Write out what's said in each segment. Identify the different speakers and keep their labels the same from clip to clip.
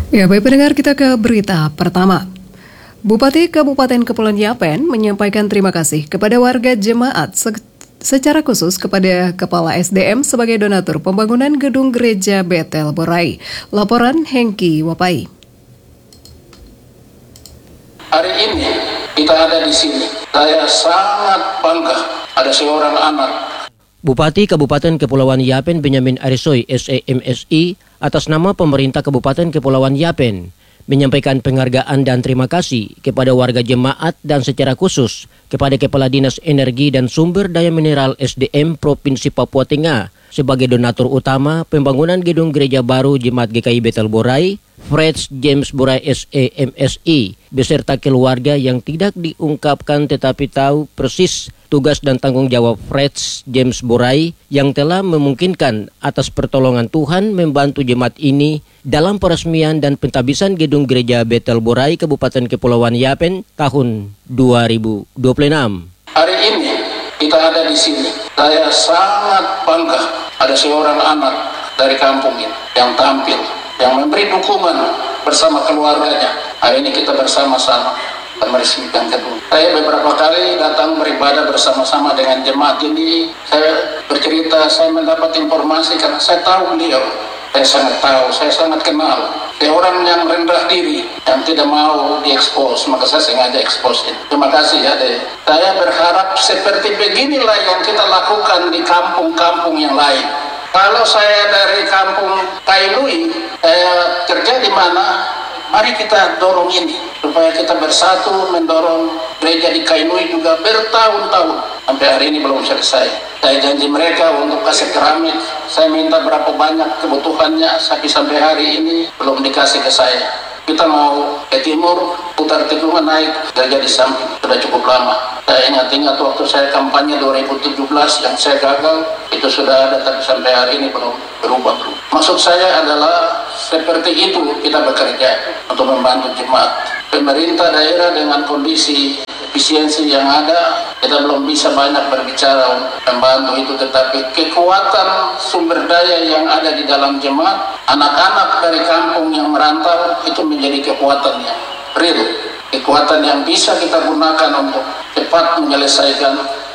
Speaker 1: Ya, baik pendengar, kita ke berita pertama. Bupati Kabupaten Kepulauan Yapen menyampaikan terima kasih kepada warga jemaat secara khusus kepada Kepala SDM sebagai donatur pembangunan gedung gereja Betel Borai. Laporan Hengki Wapai.
Speaker 2: Hari ini kita ada di sini. Saya sangat bangga ada seorang anak.
Speaker 3: Bupati Kabupaten Kepulauan Yapen Benyamin Arisoy SEMSI atas nama pemerintah Kabupaten Kepulauan Yapen menyampaikan penghargaan dan terima kasih kepada warga jemaat dan secara khusus kepada Kepala Dinas Energi dan Sumber Daya Mineral SDM Provinsi Papua Tengah sebagai donatur utama pembangunan gedung gereja baru Jemaat GKI Betel Borai, Freds James Borai SEMSI beserta keluarga yang tidak diungkapkan tetapi tahu persis tugas dan tanggung jawab Freds James Borai yang telah memungkinkan atas pertolongan Tuhan membantu jemaat ini dalam peresmian dan pentabisan gedung gereja Betel Borai Kabupaten Kepulauan Yapen tahun 2026.
Speaker 2: Hari ini kita ada di sini. Saya sangat bangga ada seorang anak dari kampung ini yang tampil, yang memberi dukungan bersama keluarganya. Hari ini kita bersama-sama meresmikan gedung. Saya beberapa kali datang beribadah bersama-sama dengan jemaat ini. Saya bercerita, saya mendapat informasi karena saya tahu beliau. Saya sangat tahu, saya sangat kenal. Dia orang yang rendah diri, yang tidak mau diekspos, maka saya sengaja ekspos ini. Terima kasih ya, Dek. Saya berharap seperti beginilah yang kita lakukan di kampung-kampung yang lain. Kalau saya dari kampung Kailui, saya kerja di mana, mari kita dorong ini supaya kita bersatu mendorong gereja di Kailui juga bertahun-tahun. Sampai hari ini belum selesai. Saya janji mereka untuk kasih keramik. Saya minta berapa banyak kebutuhannya, sampai hari ini belum dikasih ke saya. Kita mau ke timur, putar tikungan naik, gereja di samping. Sudah cukup lama. Saya ingat waktu saya kampanye 2017 yang saya gagal, itu sudah ada tapi sampai hari ini belum berubah. Maksud saya adalah seperti itu kita bekerja untuk membantu jemaat. Pemerintah daerah dengan kondisi efisiensi yang ada, kita belum bisa banyak berbicara untuk membantu itu, tetapi kekuatan sumber daya yang ada di dalam jemaat, anak-anak dari kampung yang merantau itu menjadi kekuatan yang real, kekuatan yang bisa kita gunakan untuk cepat menyelesaikan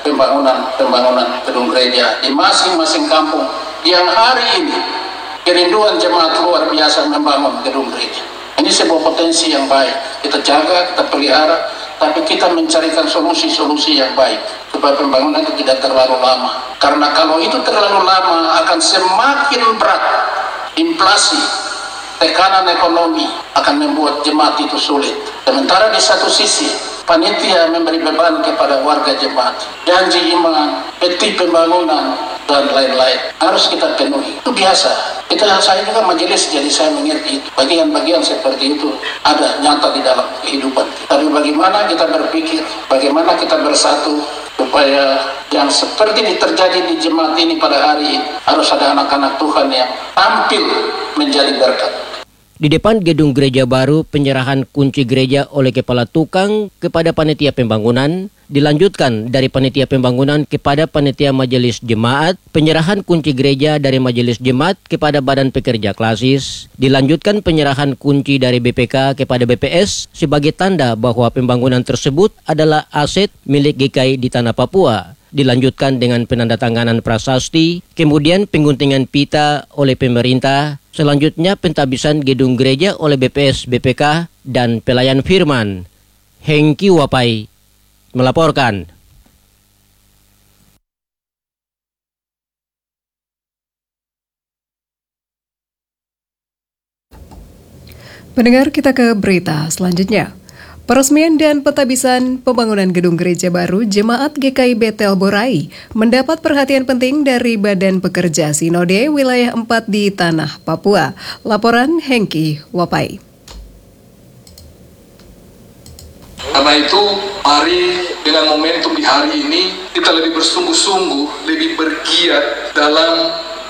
Speaker 2: pembangunan gedung gereja di masing-masing kampung yang hari ini kerinduan jemaat luar biasa membangun gedung gereja. Ini sebuah potensi yang baik, kita jaga, kita pelihara, tapi kita mencarikan solusi-solusi yang baik supaya pembangunan itu tidak terlalu lama. Karena kalau itu terlalu lama akan semakin berat inflasi, tekanan ekonomi akan membuat jemaat itu sulit. Sementara di satu sisi panitia memberi beban kepada warga jemaat, janji iman, peti pembangunan dan lain-lain harus kita penuhi. Itu biasa. Saya juga majelis, jadi saya mengerti itu. Bagian-bagian seperti itu ada nyata di dalam kehidupan. Tapi bagaimana kita berpikir, bagaimana kita bersatu supaya yang seperti terjadi di jemaat ini pada hari ini, harus ada anak-anak Tuhan yang tampil menjadi berkat.
Speaker 3: Di depan gedung gereja baru, penyerahan kunci gereja oleh kepala tukang kepada panitia pembangunan, dilanjutkan dari panitia pembangunan kepada panitia majelis jemaat, penyerahan kunci gereja dari majelis jemaat kepada badan pekerja klasis, dilanjutkan penyerahan kunci dari BPK kepada BPS sebagai tanda bahwa pembangunan tersebut adalah aset milik GKI di tanah Papua. Dilanjutkan dengan penandatanganan prasasti, kemudian pengguntingan pita oleh pemerintah, selanjutnya pentabisan gedung gereja oleh BPS, BPK, dan pelayan firman. Hengki Wapai melaporkan.
Speaker 1: Pendengar, kita ke berita selanjutnya. Peresmian dan pentabisan pembangunan gedung gereja baru Jemaat GKI Betel Borai mendapat perhatian penting dari Badan Pekerja Sinode Wilayah 4 di Tanah Papua. Laporan Hengki Wapai.
Speaker 4: Karena itu, mari dengan momentum di hari ini kita lebih bersungguh-sungguh, lebih bergiat dalam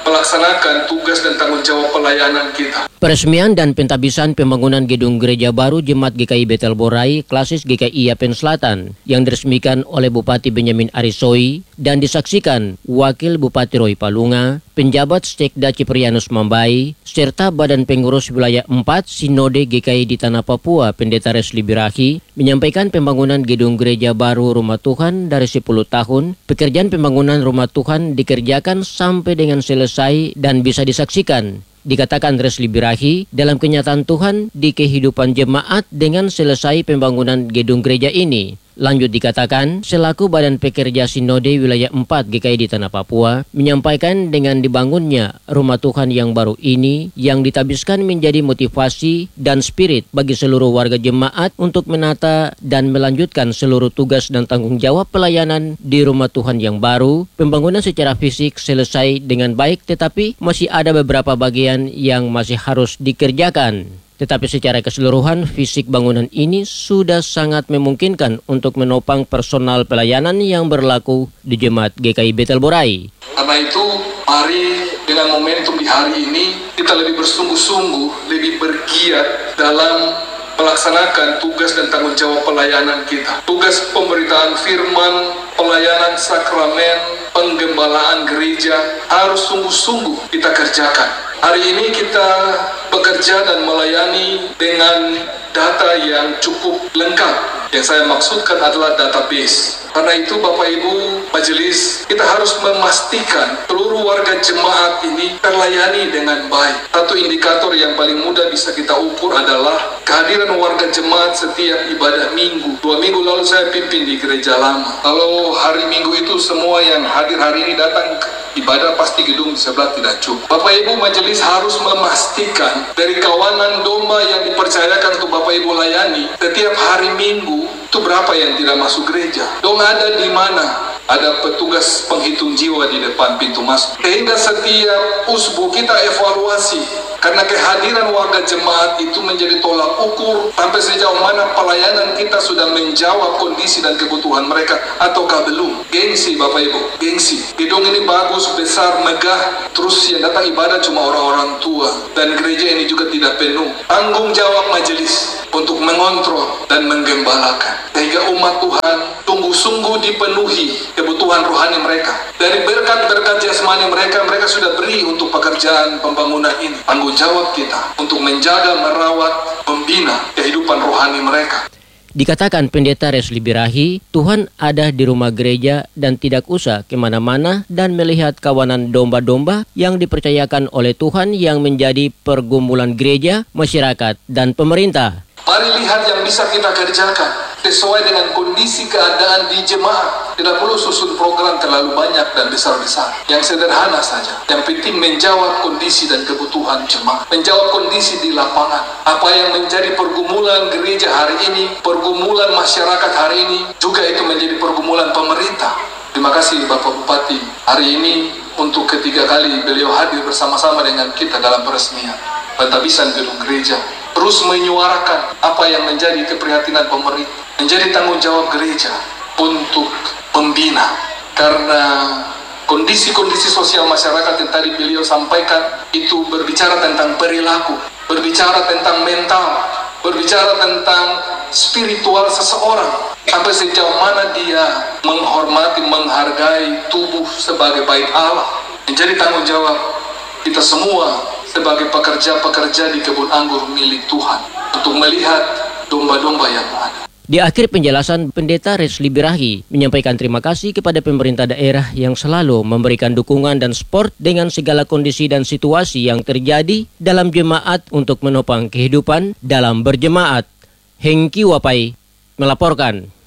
Speaker 4: melaksanakan tugas dan tanggung jawab pelayanan kita.
Speaker 3: Peresmian dan pentabisan pembangunan gedung gereja baru Jemaat GKI Betel Borai Klasis GKI Yapen Selatan yang diresmikan oleh Bupati Benyamin Arisoi dan disaksikan Wakil Bupati Roy Palunga, penjabat Sekda Ciprianus Mambai, serta Badan Pengurus Wilayah 4 Sinode GKI di Tanah Papua Pendeta Resli Birahi menyampaikan pembangunan gedung gereja baru Rumah Tuhan dari 10 tahun. Pekerjaan pembangunan Rumah Tuhan dikerjakan sampai dengan selesai dan bisa disaksikan. Dikatakan Resli Birahi dalam kenyataan Tuhan di kehidupan jemaat dengan selesai pembangunan gedung gereja ini. Lanjut dikatakan, selaku Badan Pekerja Sinode Wilayah 4 GKI di Tanah Papua, menyampaikan dengan dibangunnya Rumah Tuhan yang baru ini yang ditabiskan menjadi motivasi dan spirit bagi seluruh warga jemaat untuk menata dan melanjutkan seluruh tugas dan tanggung jawab pelayanan di Rumah Tuhan yang baru. Pembangunan secara fisik selesai dengan baik, tetapi masih ada beberapa bagian yang masih harus dikerjakan. Tetapi secara keseluruhan, fisik bangunan ini sudah sangat memungkinkan untuk menopang personal pelayanan yang berlaku di Jemaat GKI Betel Borai.
Speaker 4: Karena itu, mari dengan momentum di hari ini, kita lebih bersungguh-sungguh, lebih bergiat dalam melaksanakan tugas dan tanggung jawab pelayanan kita. Tugas pemberitaan firman, pelayanan sakramen, penggembalaan gereja harus sungguh-sungguh kita kerjakan. Hari ini kita bekerja dan melayani dengan data yang cukup lengkap. Yang saya maksudkan adalah database. Karena itu Bapak Ibu Majelis, kita harus memastikan seluruh warga jemaat ini terlayani dengan baik. Satu indikator yang paling mudah bisa kita ukur adalah kehadiran warga jemaat setiap ibadah minggu. 2 minggu lalu saya pimpin di gereja lama. Kalau hari minggu itu semua yang hadir hari ini datang ibadah, pasti gedung di sebelah tidak cukup. Bapak Ibu Majelis harus memastikan dari kawanan domba yang dipercayakan untuk Bapak Ibu layani, setiap hari Minggu itu berapa yang tidak masuk gereja. Dong ada di mana? Ada petugas penghitung jiwa di depan pintu masuk. Sehingga setiap usbu kita evaluasi. Karena kehadiran warga jemaat itu menjadi tolak ukur sampai sejauh mana pelayanan kita sudah menjawab kondisi dan kebutuhan mereka ataukah belum. Gengsi Bapak Ibu, gengsi. Gedung ini bagus, besar, megah, terus yang datang ibadah cuma orang-orang tua. Dan gereja ini juga tidak penuh. Tanggung jawab majelis untuk mengontrol dan menggembalakan. Sehingga umat Tuhan sungguh-sungguh dipenuhi kebutuhan rohani mereka. Dari berkat-berkat jasmani mereka sudah beri untuk pekerjaan pembangunan ini. Tanggung jawab kita untuk menjaga, merawat, membina kehidupan rohani mereka.
Speaker 3: Dikatakan Pendeta Resli Birahi, Tuhan ada di rumah gereja dan tidak usah kemana-mana dan melihat kawanan domba-domba yang dipercayakan oleh Tuhan yang menjadi pergumulan gereja, masyarakat, dan pemerintah.
Speaker 4: Mari lihat yang bisa kita kerjakan sesuai dengan kondisi keadaan di jemaat. Tidak perlu susun program terlalu banyak dan besar-besar. Yang sederhana saja. Yang penting menjawab kondisi dan kebutuhan jemaat. Menjawab kondisi di lapangan. Apa yang menjadi pergumulan gereja hari ini, pergumulan masyarakat hari ini, juga itu menjadi pergumulan pemerintah. Terima kasih Bapak Bupati. Hari ini untuk ketiga kali beliau hadir bersama-sama dengan kita dalam peresmian pentabisan gedung gereja. Terus menyuarakan apa yang menjadi keprihatinan pemerintah, menjadi tanggung jawab gereja untuk membina. Karena kondisi-kondisi sosial masyarakat yang tadi beliau sampaikan itu berbicara tentang perilaku, berbicara tentang mental, berbicara tentang spiritual seseorang. Sampai sejauh mana dia menghormati, menghargai tubuh sebagai bait Allah. Menjadi tanggung jawab kita semua sebagai pekerja-pekerja di kebun anggur milik Tuhan untuk melihat domba-domba yang ada.
Speaker 3: Di akhir penjelasan, Pendeta Resli Birahi menyampaikan terima kasih kepada pemerintah daerah yang selalu memberikan dukungan dan support dengan segala kondisi dan situasi yang terjadi dalam jemaat untuk menopang kehidupan dalam berjemaat. Hengki Wapai melaporkan.